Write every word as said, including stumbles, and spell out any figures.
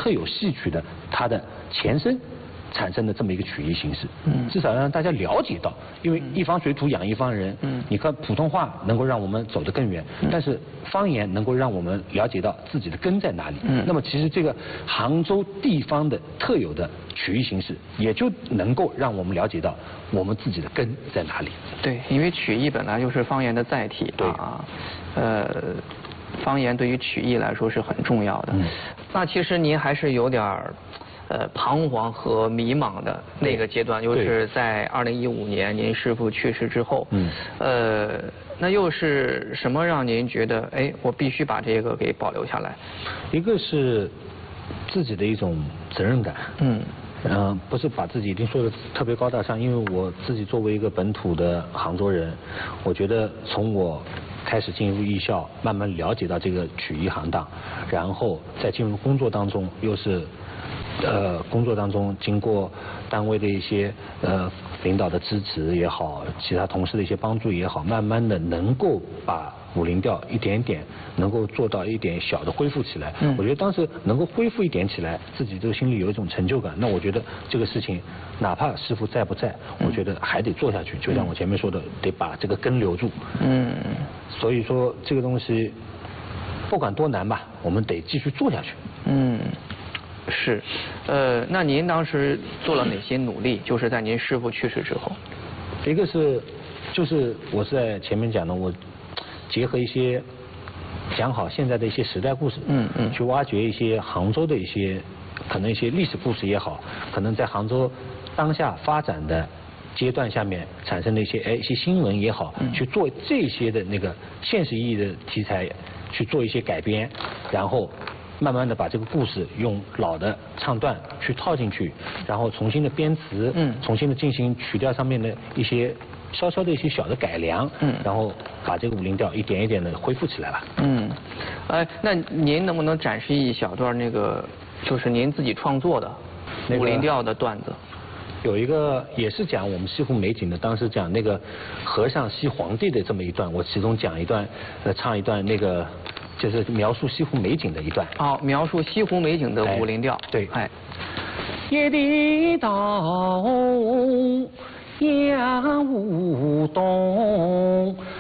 特有戏曲的它的前身产生的这么一个曲艺形式，嗯，至少让大家了解到，因为一方水土养一方人，嗯，你看普通话能够让我们走得更远，嗯，但是方言能够让我们了解到自己的根在哪里，嗯，那么其实这个杭州地方的特有的曲艺形式，也就能够让我们了解到我们自己的根在哪里。对，因为曲艺本来就是方言的载体，对啊，呃。方言对于曲艺来说是很重要的。嗯、那其实您还是有点儿，呃，彷徨和迷茫的那个阶段，就是在二零一五年您师父去世之后。嗯。呃，那又是什么让您觉得，哎，我必须把这个给保留下来？一个是自己的一种责任感。嗯。嗯、呃，不是把自己一定说的特别高大上，因为我自己作为一个本土的杭州人，我觉得从我开始进入艺校，慢慢了解到这个曲艺行当，然后在进入工作当中，又是呃工作当中经过单位的一些呃领导的支持也好，其他同事的一些帮助也好，慢慢的能够把武林调一点点能够做到一点小的恢复起来。嗯，我觉得当时能够恢复一点起来，自己这个心里有一种成就感。那我觉得这个事情，哪怕师傅在不在，我觉得还得做下去。就像我前面说的，得把这个根留住。嗯，所以说这个东西不管多难吧，我们得继续做下去。嗯。是，呃，那您当时做了哪些努力？就是在您师父去世之后。一个是，就是我是在前面讲的，我结合一些讲好现在的一些时代故事，嗯嗯，去挖掘一些杭州的一些可能一些历史故事也好，可能在杭州当下发展的阶段下面产生的一些哎一些新闻也好，嗯，去做这些的那个现实意义的题材，去做一些改编，然后慢慢的把这个故事用老的唱段去套进去，然后重新的编词，嗯，重新的进行曲调上面的一些稍稍的一些小的改良，嗯，然后把这个武林调一点一点的恢复起来了。嗯，哎，那您能不能展示一小段那个就是您自己创作的武林调的段子？有一个也是讲我们西湖美景的，当时讲那个和尚西皇帝的这么一段，我其中讲一段，呃，唱一段那个。就是描述西湖美景的一段。哦，描述西湖美景的武林调。哎对，哎。夜的到呀无东。